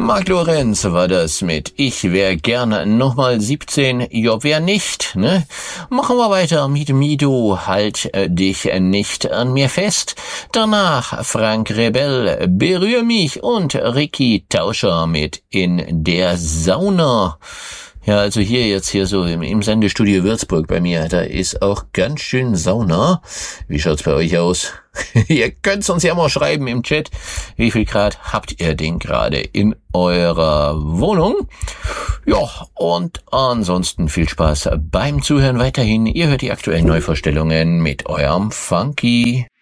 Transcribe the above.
Marc Lorenz war das mit Ich wär gern nochmal 17, ja wer nicht, ne? Machen wir weiter mit Mido, halt dich nicht an mir fest. Danach Frank Rebell, Berühr mich und Ricky Tauscher mit In der Sauna. Ja, also hier so im Sendestudio Würzburg bei mir, da ist auch ganz schön Sauna. Wie schaut's bei euch aus? Ihr könnt's uns ja mal schreiben im Chat. Wie viel Grad habt ihr denn gerade in eurer Wohnung? Ja, und ansonsten viel Spaß beim Zuhören weiterhin. Ihr hört die aktuellen Neuvorstellungen mit eurem Funky.